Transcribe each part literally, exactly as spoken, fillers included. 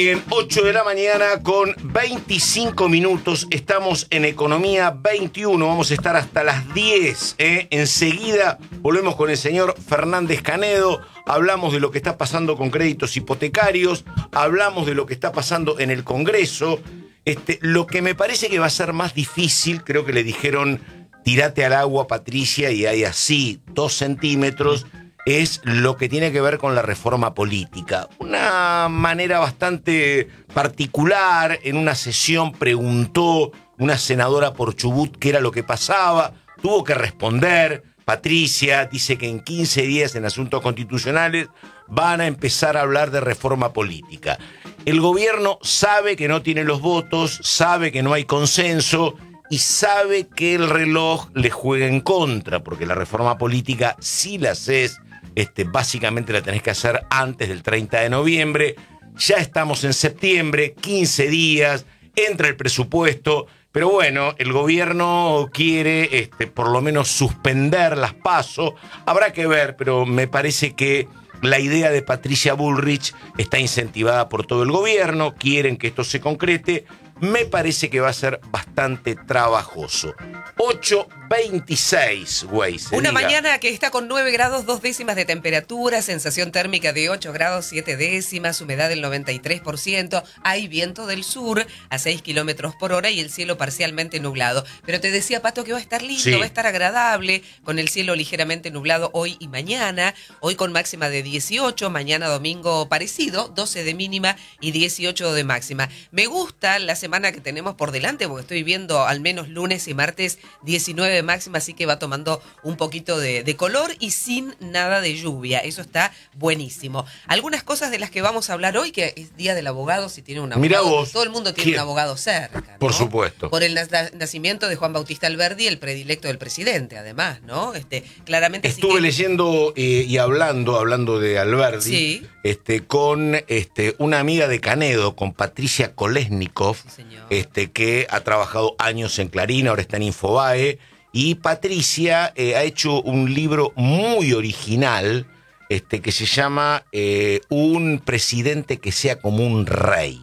bien, ocho de la mañana con veinticinco minutos. Estamos en Economía veintiuno. Vamos a estar hasta las diez. ¿eh? Enseguida volvemos con el señor Fernández Canedo. Hablamos de lo que está pasando con créditos hipotecarios. Hablamos de lo que está pasando en el Congreso. Este, lo que me parece que va a ser más difícil, creo que le dijeron, tirate al agua, Patricia, y hay así dos centímetros, es lo que tiene que ver con la reforma política. Una manera bastante particular, en una sesión preguntó una senadora por Chubut qué era lo que pasaba, tuvo que responder. Patricia dice que en quince días en asuntos constitucionales van a empezar a hablar de reforma política. El gobierno sabe que no tiene los votos, sabe que no hay consenso y sabe que el reloj le juega en contra, porque la reforma política, si la haces, este, básicamente la tenés que hacer antes del treinta de noviembre. Ya estamos en septiembre, quince días, entra el presupuesto. Pero bueno, el gobierno quiere este, por lo menos suspender las PASO. Habrá que ver, pero me parece que la idea de Patricia Bullrich está incentivada por todo el gobierno. Quieren que esto se concrete. Me parece que va a ser bastante trabajoso. ocho veintiséis, güey. Una diga. mañana que está con nueve grados, dos décimas de temperatura, sensación térmica de ocho grados, siete décimas, humedad del noventa y tres por ciento, hay viento del sur a seis kilómetros por hora y el cielo parcialmente nublado. Pero te decía, Pato, que va a estar lindo, sí. va a estar agradable, con el cielo ligeramente nublado hoy y mañana, hoy con máxima de dieciocho, mañana domingo parecido, doce de mínima y dieciocho de máxima. Me gusta la semana que tenemos por delante, porque estoy viendo al menos lunes y martes diecinueve de máxima, así que va tomando un poquito de, de color y sin nada de lluvia. Eso está buenísimo. Algunas cosas de las que vamos a hablar hoy, que es Día del Abogado, si tiene un abogado. Mirá vos, todo el mundo tiene ¿quién? un abogado cerca, ¿no? Por supuesto. Por el nacimiento de Juan Bautista Alberdi, el predilecto del presidente, además, ¿no? Este, claramente Estuve sí que... leyendo eh, y hablando, hablando de Alberdi, sí. este, con este, una amiga de Canedo, con Patricia Kolesnikov, Sí, señor. este, que ha trabajado años en Clarín, ahora está en Infobae. Y Patricia eh, ha hecho un libro muy original este, que se llama eh, Un presidente que sea como un rey.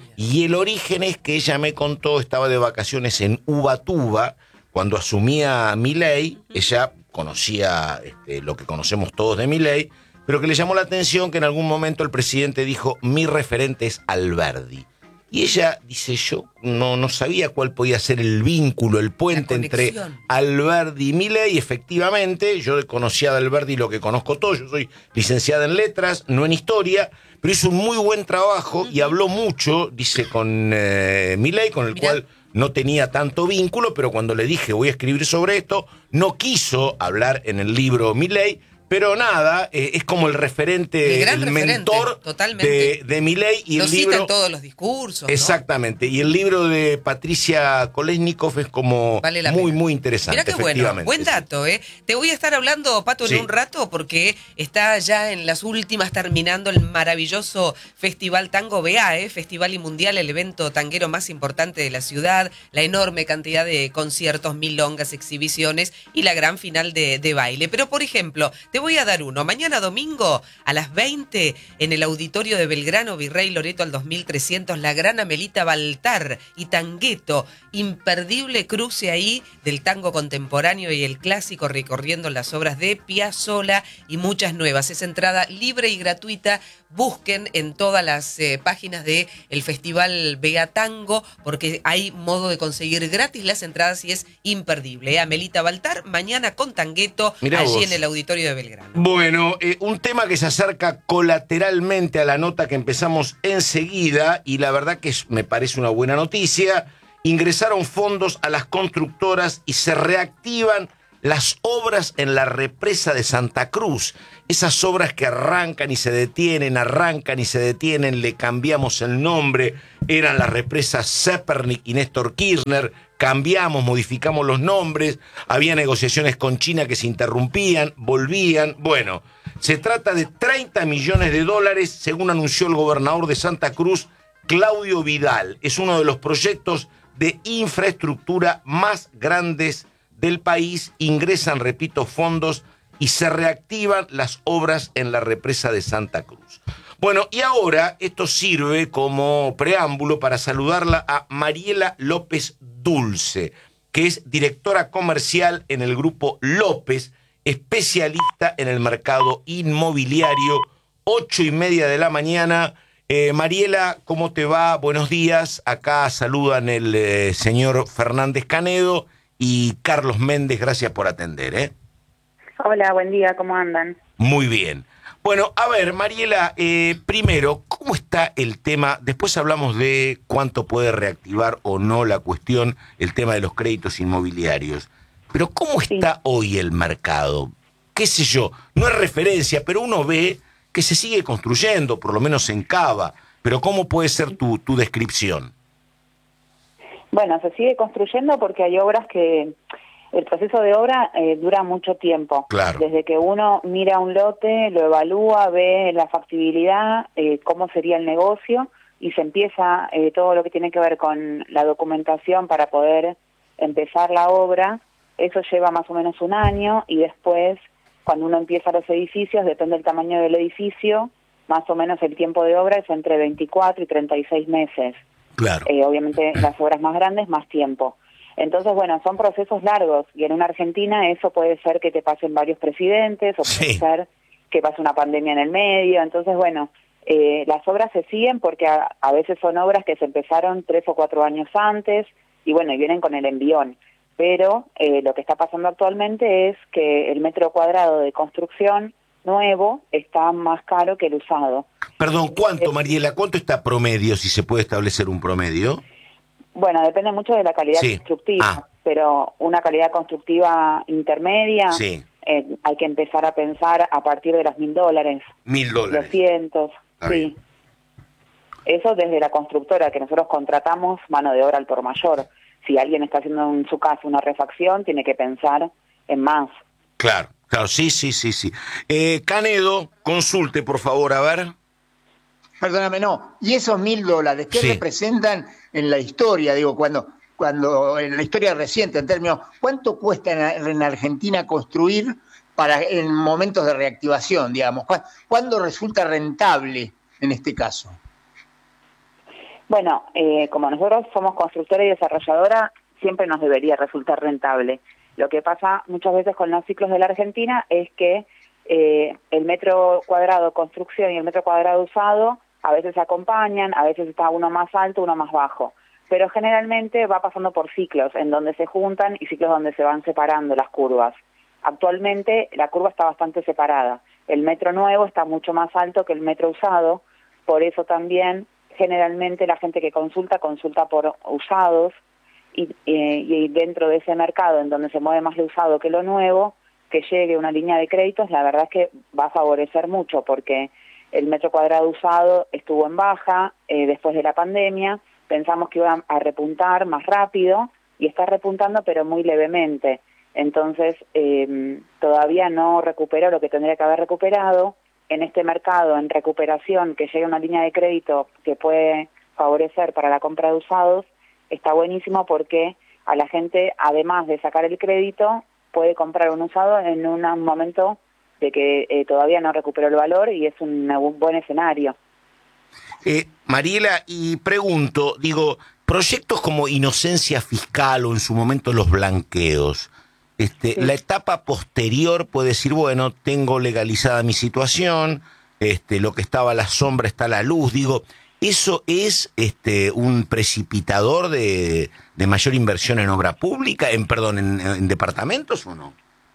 Y el origen es que ella me contó, estaba de vacaciones en Ubatuba, cuando asumía Milei. Ella conocía este, lo que conocemos todos de Milei, pero que le llamó la atención que en algún momento el presidente dijo, mi referente es Alberdi. Y ella dice, yo no, no sabía cuál podía ser el vínculo, el puente entre Alberdi y Milei. Efectivamente, yo conocía de Alberdi lo que conozco todo. Yo soy licenciada en letras, no en historia, pero hizo un muy buen trabajo y habló mucho, dice, con eh, Milei, con el Mirá. cual no tenía tanto vínculo, pero cuando le dije voy a escribir sobre esto, no quiso hablar en el libro Milei. Pero nada, eh, es como el referente, el, el referente, mentor totalmente. de, de Milei. Y Lo el libro, cita en todos los discursos, exactamente, ¿no? Y el libro de Patricia Kolesnikov es como vale muy, pena. muy interesante. Mirá qué bueno, buen dato, ¿eh? Te voy a estar hablando, Pato, en sí. un rato, porque está ya en las últimas terminando el maravilloso Festival Tango B A, ¿eh? Festival y Mundial, el evento tanguero más importante de la ciudad, la enorme cantidad de conciertos, milongas, exhibiciones y la gran final de, de baile. Pero, por ejemplo, te voy a dar uno. Mañana domingo a las veinte en el auditorio de Belgrano, Virrey Loreto al dos mil trescientos, la gran Amelita Baltar y Tangueto. Imperdible cruce ahí del tango contemporáneo y el clásico recorriendo las obras de Piazzolla y muchas nuevas. Es entrada libre y gratuita. Busquen en todas las eh, páginas del Festival Vega Tango, porque hay modo de conseguir gratis las entradas y es imperdible. ¿eh? Amelita Baltar, mañana con Tangueto, Mirá allí vos. en el auditorio de Belgrano. Bueno, eh, un tema que se acerca colateralmente a la nota que empezamos enseguida, y la verdad que es, me parece una buena noticia. Ingresaron fondos a las constructoras y se reactivan las obras en la represa de Santa Cruz. Esas obras que arrancan y se detienen, arrancan y se detienen, le cambiamos el nombre, eran las represas Zepernik y Néstor Kirchner, cambiamos, modificamos los nombres, había negociaciones con China que se interrumpían, volvían. Bueno, se trata de treinta millones de dólares, según anunció el gobernador de Santa Cruz, Claudio Vidal. Es uno de los proyectos de infraestructura más grandes del país. Ingresan, repito, fondos y se reactivan las obras en la represa de Santa Cruz. Bueno, y ahora esto sirve como preámbulo para saludarla a Mariela López Dulce, que es directora comercial en el Grupo López, especialista en el mercado inmobiliario, ocho y media de la mañana. Eh, Mariela, ¿cómo te va? Buenos días. Acá saludan el eh, señor Fernández Canedo y Carlos Méndez. Gracias por atender, ¿eh? Hola, buen día. ¿Cómo andan? Muy bien. Bueno, a ver, Mariela, eh, primero, ¿cómo está el tema? Después hablamos de cuánto puede reactivar o no la cuestión, el tema de los créditos inmobiliarios. Pero ¿cómo está sí. hoy el mercado? Qué sé yo, no es referencia, pero uno ve que se sigue construyendo, por lo menos en Cava. Pero ¿cómo puede ser tu, tu descripción? Bueno, se sigue construyendo porque hay obras que... El proceso de obra eh, dura mucho tiempo. Claro. Desde que uno mira un lote, lo evalúa, ve la factibilidad, eh, cómo sería el negocio, y se empieza eh, todo lo que tiene que ver con la documentación para poder empezar la obra. Eso lleva más o menos un año, y después, cuando uno empieza los edificios, depende del tamaño del edificio, más o menos el tiempo de obra es entre veinticuatro y treinta y seis meses. Claro. Eh, obviamente las obras más grandes, más tiempo. Entonces, bueno, son procesos largos, y en una Argentina eso puede ser que te pasen varios presidentes, o puede sí. ser que pase una pandemia en el medio. Entonces, bueno, eh, las obras se siguen porque a, a veces son obras que se empezaron tres o cuatro años antes, y bueno, y vienen con el envión. Pero eh, lo que está pasando actualmente es que el metro cuadrado de construcción nuevo está más caro que el usado. Perdón, ¿cuánto, Mariela? ¿Cuánto está promedio, si se puede establecer un promedio? Bueno, depende mucho de la calidad sí. constructiva, ah. pero una calidad constructiva intermedia, sí. eh, hay que empezar a pensar a partir de los mil dólares. Mil dólares. Doscientos, Está sí. Bien. Eso desde la constructora, que nosotros contratamos mano de obra al por mayor. Si alguien está haciendo en su casa una refacción, tiene que pensar en más. Claro, claro, sí, sí, sí, sí. Eh, Canedo, consulte, por favor, a ver. Perdóname, no. ¿Y esos mil dólares qué sí. representan en la historia? Digo, cuando, cuando en la historia reciente, en términos, ¿cuánto cuesta en, en Argentina construir para en momentos de reactivación, digamos? ¿Cuándo resulta rentable en este caso? Bueno, eh, como nosotros somos constructora y desarrolladora, siempre nos debería resultar rentable. Lo que pasa muchas veces con los ciclos de la Argentina es que eh, el metro cuadrado construcción y el metro cuadrado usado a veces se acompañan, a veces está uno más alto, uno más bajo. Pero generalmente va pasando por ciclos en donde se juntan y ciclos donde se van separando las curvas. Actualmente la curva está bastante separada. El metro nuevo está mucho más alto que el metro usado, por eso también generalmente la gente que consulta, consulta por usados, y, eh, y dentro de ese mercado en donde se mueve más lo usado que lo nuevo, que llegue una línea de créditos, la verdad es que va a favorecer mucho, porque el metro cuadrado usado estuvo en baja eh, después de la pandemia, pensamos que iba a repuntar más rápido, y está repuntando pero muy levemente. Entonces eh, todavía no recupera lo que tendría que haber recuperado. En este mercado en recuperación, que llegue una línea de crédito que puede favorecer para la compra de usados, está buenísimo porque a la gente, además de sacar el crédito, puede comprar un usado en un momento de que eh, todavía no recuperó el valor, y es un, un buen escenario. Eh, Mariela, y pregunto, digo, proyectos como Inocencia Fiscal o en su momento los blanqueos, este, sí. la etapa posterior puede decir, bueno, tengo legalizada mi situación, este, lo que estaba a la sombra está a la luz, digo, ¿eso es este, un precipitador de, de mayor inversión en obra pública, en perdón, en, en departamentos o no?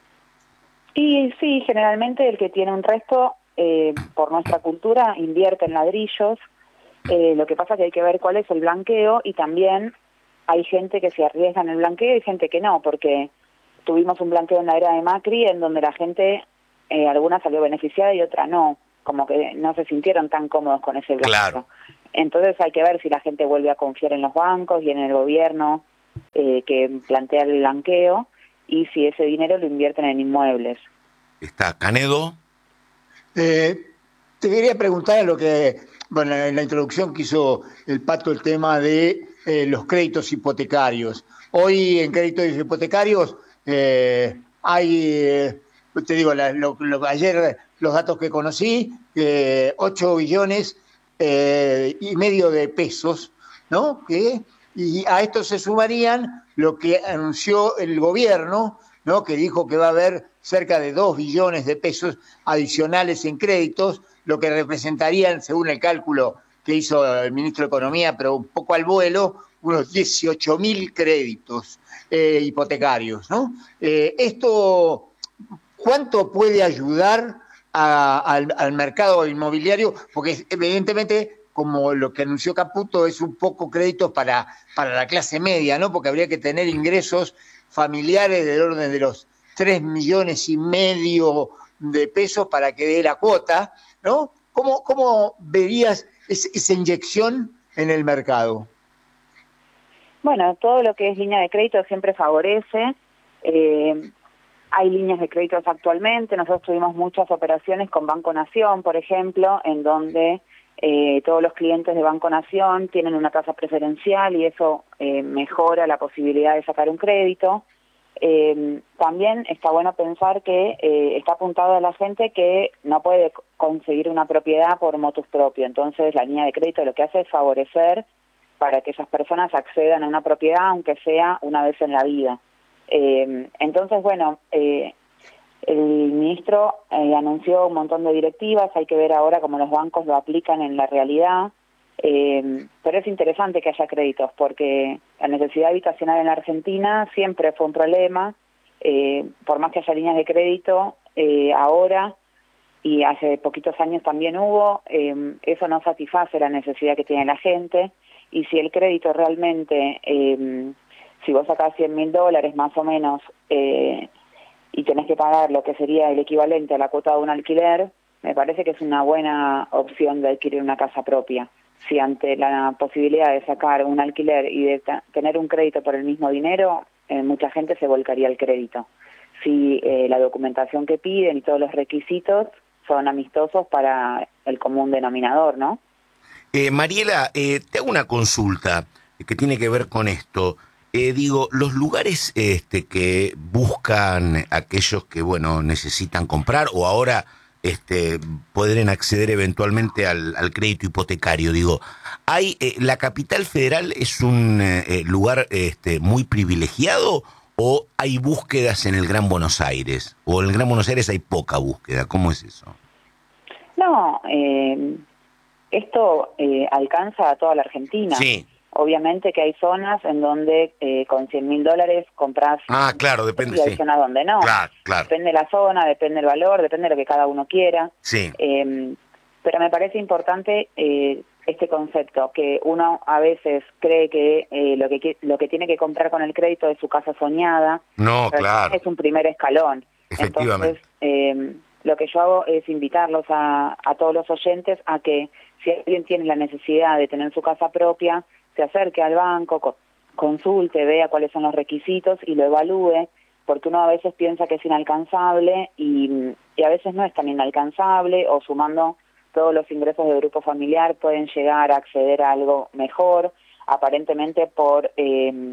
Y sí, generalmente el que tiene un resto, eh, por nuestra cultura, invierte en ladrillos. Eh, lo que pasa es que hay que ver cuál es el blanqueo, y también hay gente que se arriesga en el blanqueo y gente que no, porque tuvimos un blanqueo en la era de Macri en donde la gente, eh, alguna salió beneficiada y otra no, como que no se sintieron tan cómodos con ese blanqueo. Claro. Entonces hay que ver si la gente vuelve a confiar en los bancos y en el gobierno eh, que plantea el blanqueo, y si ese dinero lo invierten en inmuebles. Está Canedo. Eh, te quería preguntar lo que, bueno, en la introducción que hizo el Pato, el tema de eh, los créditos hipotecarios. Hoy en créditos hipotecarios eh, hay, eh, te digo, la, lo, lo, ayer los datos que conocí, eh, ocho billones eh, y medio de pesos, ¿no? Que, y a esto se sumarían lo que anunció el gobierno, ¿no? Que dijo que va a haber cerca de dos billones de pesos adicionales en créditos, lo que representarían, según el cálculo que hizo el ministro de Economía, pero un poco al vuelo, unos dieciocho mil créditos eh, hipotecarios, ¿no? Eh, esto, ¿cuánto puede ayudar a, al, al mercado inmobiliario? Porque evidentemente, como lo que anunció Caputo, es un poco crédito para, para la clase media, ¿no? Porque habría que tener ingresos familiares del orden de los tres millones y medio de pesos para que dé la cuota, ¿no? ¿Cómo, cómo verías esa, esa inyección en el mercado? Bueno, todo lo que es línea de crédito siempre favorece. Eh, hay líneas de créditos actualmente. Nosotros tuvimos muchas operaciones con Banco Nación, por ejemplo, en donde eh, todos los clientes de Banco Nación tienen una tasa preferencial y eso eh, mejora la posibilidad de sacar un crédito. Eh, también está bueno pensar que eh, está apuntado a la gente que no puede conseguir una propiedad por motus propio. Entonces, la línea de crédito lo que hace es favorecer para que esas personas accedan a una propiedad, aunque sea una vez en la vida. Eh, entonces, bueno, eh, el ministro eh, anunció un montón de directivas, hay que ver ahora cómo los bancos lo aplican en la realidad, eh, pero es interesante que haya créditos, porque la necesidad habitacional en la Argentina siempre fue un problema, eh, por más que haya líneas de crédito, eh, ahora, y hace poquitos años también hubo, eh, eso no satisface la necesidad que tiene la gente. Y si el crédito realmente, eh, si vos sacás cien mil dólares más o menos eh, y tenés que pagar lo que sería el equivalente a la cuota de un alquiler, me parece que es una buena opción de adquirir una casa propia. Si ante la posibilidad de sacar un alquiler y de tener un crédito por el mismo dinero, eh, mucha gente se volcaría al crédito. Si eh, la documentación que piden y todos los requisitos son amistosos para el común denominador, ¿no? Eh, Mariela, eh, te hago una consulta que tiene que ver con esto. Eh, digo, los lugares este, que buscan aquellos que, bueno, necesitan comprar o ahora este, podrán acceder eventualmente al, al crédito hipotecario, digo, hay eh, ¿la capital federal es un eh, lugar este, muy privilegiado o hay búsquedas en el Gran Buenos Aires? ¿O en el Gran Buenos Aires hay poca búsqueda? ¿Cómo es eso? No, eh... Esto eh, alcanza a toda la Argentina. Sí. Obviamente que hay zonas en donde eh, con cien mil dólares compras... Ah, claro, depende, y hay sí. zonas donde no. Claro, claro. Depende de la zona, depende del valor, depende de lo que cada uno quiera. Sí. Eh, pero me parece importante eh, este concepto, que uno a veces cree que, eh, lo que lo que tiene que comprar con el crédito es su casa soñada. No, claro. Es un primer escalón. Efectivamente. Entonces, eh, lo que yo hago es invitarlos a, a todos los oyentes a que si alguien tiene la necesidad de tener su casa propia, se acerque al banco, co consulte, vea cuáles son los requisitos y lo evalúe, porque uno a veces piensa que es inalcanzable y, y a veces no es tan inalcanzable, o sumando todos los ingresos del grupo familiar pueden llegar a acceder a algo mejor, aparentemente por eh,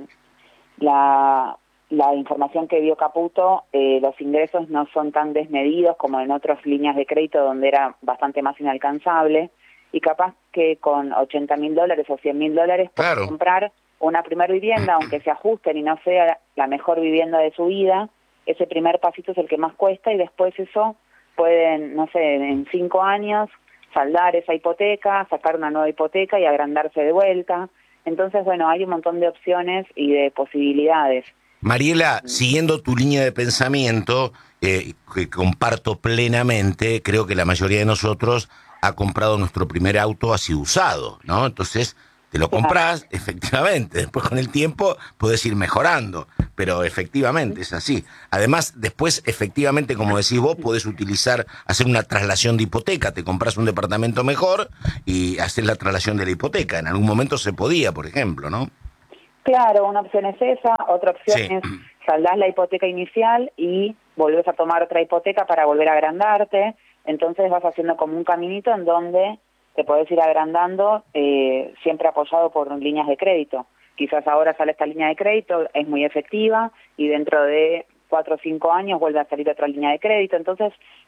la... la información que dio Caputo, eh, los ingresos no son tan desmedidos como en otras líneas de crédito donde era bastante más inalcanzable, y capaz que con ochenta mil dólares o cien mil dólares puede claro. comprar una primer vivienda, aunque se ajusten y no sea la mejor vivienda de su vida. Ese primer pasito es el que más cuesta y después eso pueden, no sé, en cinco años saldar esa hipoteca, sacar una nueva hipoteca y agrandarse de vuelta. Entonces, bueno, hay un montón de opciones y de posibilidades. Mariela, siguiendo tu línea de pensamiento, eh, que comparto plenamente, creo que la mayoría de nosotros ha comprado nuestro primer auto así usado, ¿no? Entonces, te lo compras, efectivamente, después con el tiempo puedes ir mejorando, pero efectivamente es así. Además, después, efectivamente, como decís vos, podés utilizar, hacer una traslación de hipoteca, te compras un departamento mejor y haces la traslación de la hipoteca. En algún momento se podía, por ejemplo, ¿no? Claro, una opción es esa, otra opción Sí. es saldás la hipoteca inicial y volvés a tomar otra hipoteca para volver a agrandarte, entonces vas haciendo como un caminito en donde te podés ir agrandando, eh, siempre apoyado por líneas de crédito. Quizás ahora sale esta línea de crédito, es muy efectiva, y dentro de cuatro o cinco años vuelve a salir otra línea de crédito, entonces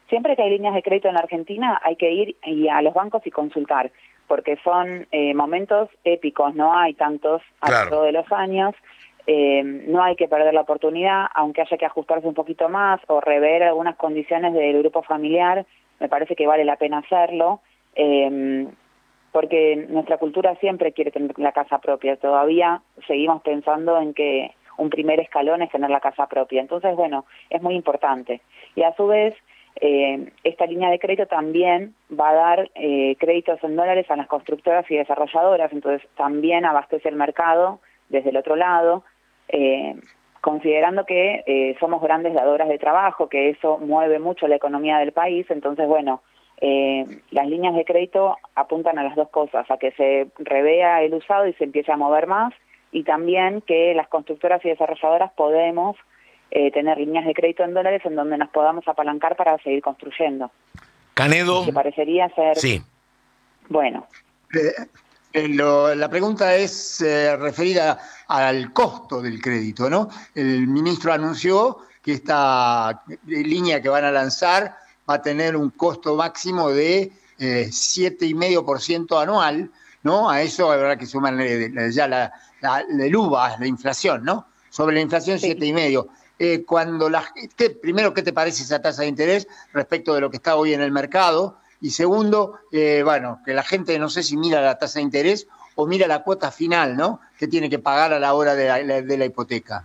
siempre que hay líneas de crédito en la Argentina hay que ir y a los bancos y consultar, porque son eh, momentos épicos, no hay tantos a lo Claro. largo de los años, eh, no hay que perder la oportunidad, aunque haya que ajustarse un poquito más o rever algunas condiciones del grupo familiar, me parece que vale la pena hacerlo, eh, porque nuestra cultura siempre quiere tener la casa propia, todavía seguimos pensando en que un primer escalón es tener la casa propia, entonces bueno, es muy importante. Y a su vez, eh, esta línea de crédito también va a dar eh, créditos en dólares a las constructoras y desarrolladoras, entonces también abastece el mercado desde el otro lado, eh, considerando que eh, somos grandes dadoras de trabajo, que eso mueve mucho la economía del país, entonces bueno, Eh, las líneas de crédito apuntan a las dos cosas, a que se revea el usado y se empiece a mover más, y también que las constructoras y desarrolladoras podemos eh, tener líneas de crédito en dólares en donde nos podamos apalancar para seguir construyendo. Canedo. ¿Te parecería ser? Sí. Bueno. Eh, eh, lo- la pregunta es eh, referida al costo del crédito, ¿no? El ministro anunció que esta línea que van a lanzar va a tener un costo máximo de eh, siete coma cinco por ciento anual, ¿no? A eso habrá que sumarle ya la, la, el U V A, la inflación, ¿no? Sobre la inflación, Sí. siete coma cinco. Eh, cuando la, ¿qué, primero, ¿qué te parece esa tasa de interés respecto de lo que está hoy en el mercado? Y segundo, eh, bueno, que la gente no sé si mira la tasa de interés o mira la cuota final, ¿no? Que tiene que pagar a la hora de la, de la hipoteca.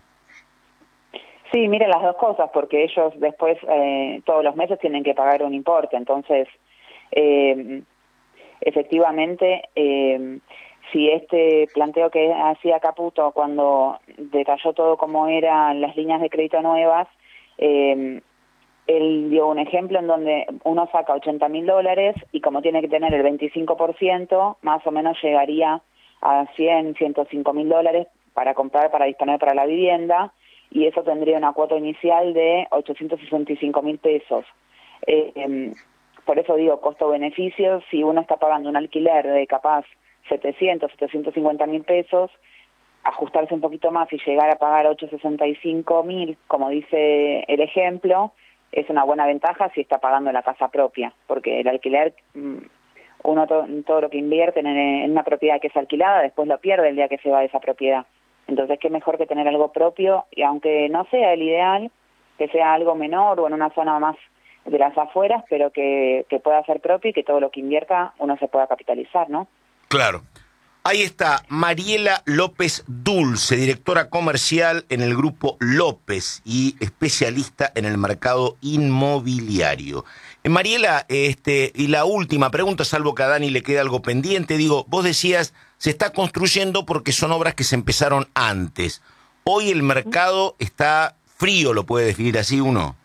Sí, mire las dos cosas, porque ellos después eh, todos los meses tienen que pagar un importe, entonces eh, efectivamente eh, si este planteo que hacía Caputo cuando detalló todo cómo eran las líneas de crédito nuevas, eh, él dio un ejemplo en donde uno saca ochenta mil dólares y como tiene que tener el veinticinco por ciento, más o menos llegaría a cien, ciento cinco mil dólares para comprar, para disponer para la vivienda, y eso tendría una cuota inicial de ochocientos sesenta y cinco mil pesos. Eh, eh, por eso digo, costo-beneficio, si uno está pagando un alquiler de capaz setecientos, setecientos cincuenta mil pesos, ajustarse un poquito más y llegar a pagar ochocientos sesenta y cinco mil, como dice el ejemplo, es una buena ventaja si está pagando la casa propia, porque el alquiler, uno to- todo lo que invierte en, en una propiedad que es alquilada, después lo pierde el día que se va de esa propiedad. Entonces, qué mejor que tener algo propio, y aunque no sea el ideal, que sea algo menor o en una zona más de las afueras, pero que, que pueda ser propio y que todo lo que invierta uno se pueda capitalizar, ¿no? Claro. Ahí está Mariela López Dulce, directora comercial en el grupo López y especialista en el mercado inmobiliario. Eh, Mariela, este, y la última pregunta, salvo que a Dani le quede algo pendiente, digo, vos decías, se está construyendo porque son obras que se empezaron antes. Hoy el mercado está frío, ¿lo puede definir así uno?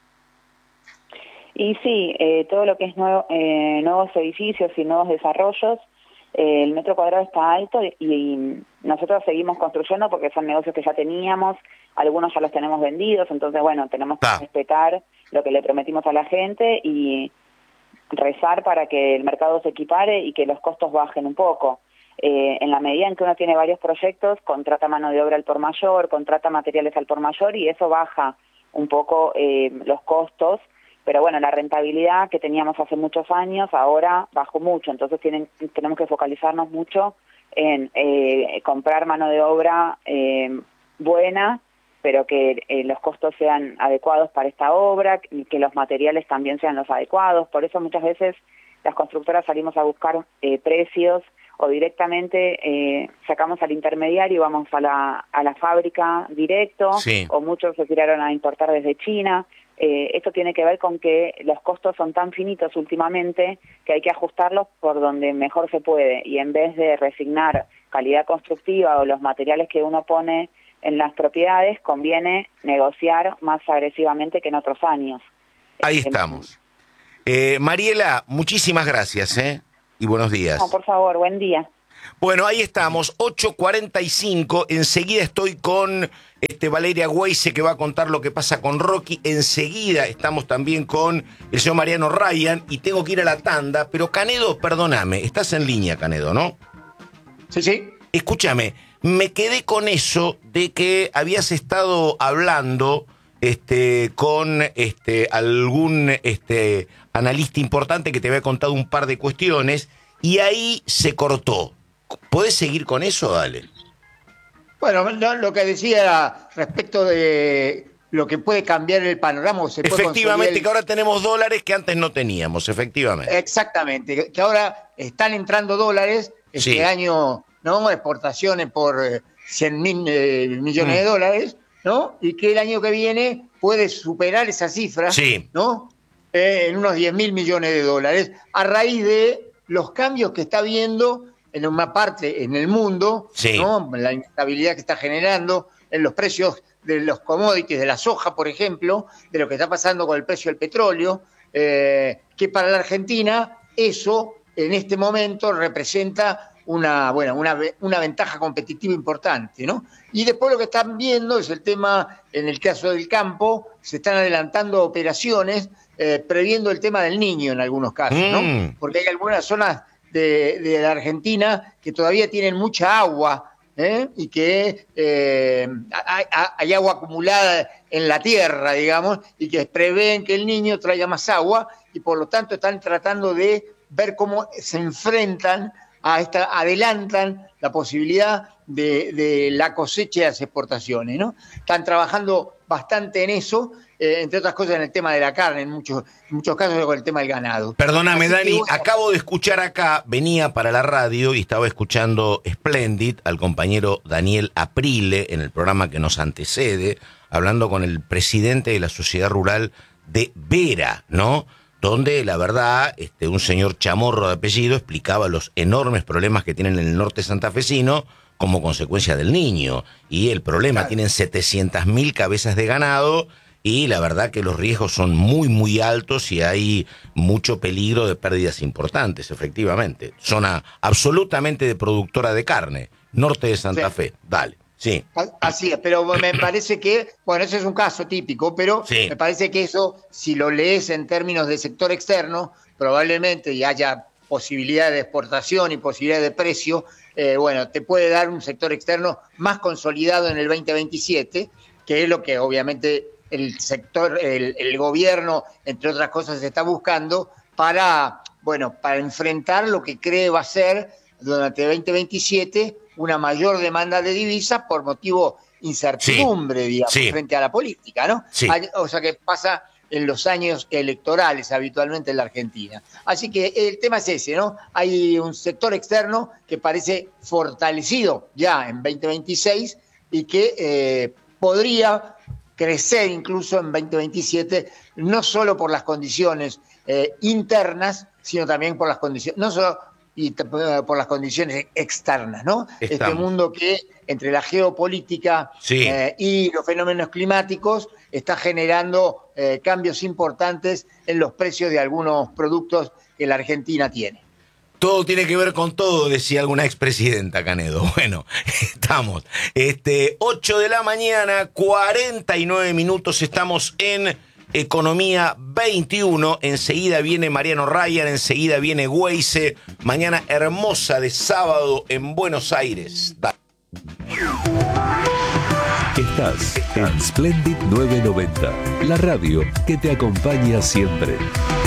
Y sí, eh, todo lo que es nuevo, eh, nuevos edificios y nuevos desarrollos, eh, el metro cuadrado está alto y, y nosotros seguimos construyendo porque son negocios que ya teníamos, algunos ya los tenemos vendidos, entonces bueno, tenemos que Ah. respetar lo que le prometimos a la gente y rezar para que el mercado se equipare y que los costos bajen un poco. Eh, en la medida en que uno tiene varios proyectos, contrata mano de obra al por mayor, contrata materiales al por mayor y eso baja un poco eh, los costos, pero bueno, la rentabilidad que teníamos hace muchos años ahora bajó mucho, entonces tienen, tenemos que focalizarnos mucho en eh, comprar mano de obra eh, buena, pero que eh, los costos sean adecuados para esta obra, y que los materiales también sean los adecuados. Por eso muchas veces las constructoras salimos a buscar eh, precios o directamente eh, sacamos al intermediario y vamos a la, a la fábrica directo, Sí. o muchos se tiraron a importar desde China. Eh, esto tiene que ver con que los costos son tan finitos últimamente que hay que ajustarlos por donde mejor se puede, y en vez de resignar calidad constructiva o los materiales que uno pone en las propiedades, conviene negociar más agresivamente que en otros años. Ahí Eh, estamos. Eh, Mariela, muchísimas gracias, ¿eh? Y buenos días. No, por favor, buen día. Bueno, ahí estamos, ocho cuarenta y cinco, enseguida estoy con este, Valeria Weise, que va a contar lo que pasa con Rocky, enseguida estamos también con el señor Mariano Ryan, y tengo que ir a la tanda, pero Canedo, perdóname, estás en línea, Canedo, ¿no? Sí, sí. Escúchame, me quedé con eso de que habías estado hablando este, con este, algún este, analista importante que te había contado un par de cuestiones y ahí se cortó. ¿Podés seguir con eso? Dale. Bueno, no, lo que decía respecto de lo que puede cambiar el panorama. O se puede efectivamente, el... que ahora tenemos dólares que antes no teníamos, efectivamente. Exactamente, que ahora están entrando dólares este sí. año, ¿no? Exportaciones por cien mil eh, millones mm. de dólares, ¿no? Y que el año que viene puede superar esa cifra, sí. ¿no? Eh, en unos diez mil millones de dólares, a raíz de los cambios que está habiendo en una parte en el mundo, sí. ¿no? La inestabilidad que está generando en los precios de los commodities, de la soja, por ejemplo, de lo que está pasando con el precio del petróleo, eh, que para la Argentina eso en este momento representa una, bueno, una, una ventaja competitiva importante, ¿no? Y después lo que están viendo es el tema, en el caso del campo, se están adelantando operaciones eh, previendo el tema del Niño en algunos casos, ¿no? Mm. Porque hay algunas zonas de, de la Argentina que todavía tienen mucha agua, ¿eh? Y que eh, hay, hay agua acumulada en la tierra, digamos, y que prevén que el Niño traiga más agua y por lo tanto están tratando de ver cómo se enfrentan a esta, adelantan la posibilidad de, de la cosecha y las exportaciones, ¿no? Están trabajando bastante en eso, eh, entre otras cosas en el tema de la carne, en muchos, en muchos casos con el tema del ganado. Perdóname, Así Dani, que, bueno, acabo de escuchar acá, venía para la radio y estaba escuchando Splendid al compañero Daniel Aprile en el programa que nos antecede, hablando con el presidente de la Sociedad Rural de Vera, ¿no? Donde la verdad, este, un señor Chamorro de apellido explicaba los enormes problemas que tienen en el norte santafesino como consecuencia del Niño. Y el problema, claro, tienen setecientas mil cabezas de ganado y la verdad que los riesgos son muy, muy altos y hay mucho peligro de pérdidas importantes, efectivamente. Zona absolutamente de productora de carne, norte de Santa sí. Fe. Dale. Sí. Así es, pero me parece que, bueno, ese es un caso típico, pero sí. me parece que eso, si lo lees en términos de sector externo, probablemente y haya posibilidad de exportación y posibilidad de precio, eh, bueno, te puede dar un sector externo más consolidado en el veinte veintisiete, que es lo que obviamente el sector, el, el gobierno, entre otras cosas, está buscando para, bueno, para enfrentar lo que cree va a ser durante el veinte veintisiete una mayor demanda de divisas por motivo incertidumbre, sí, digamos, sí. frente a la política, ¿no? Sí. O sea, que pasa en los años electorales habitualmente en la Argentina. Así que el tema es ese, ¿no? Hay un sector externo que parece fortalecido ya en veinte veintiséis y que eh, podría crecer incluso en veinte veintisiete, no solo por las condiciones eh, internas, sino también por las condiciones, no solo y por las condiciones externas, ¿no? Estamos. Este mundo que entre la geopolítica sí. eh, y los fenómenos climáticos está generando eh, cambios importantes en los precios de algunos productos que la Argentina tiene. Todo tiene que ver con todo, decía alguna expresidenta, Canedo. Bueno, estamos. Este, ocho de la mañana, cuarenta y nueve minutos, estamos en Economía veintiuno, enseguida viene Mariano Ryan, enseguida viene Weise, mañana hermosa de sábado en Buenos Aires. Da. Estás en Splendid novecientos noventa, la radio que te acompaña siempre.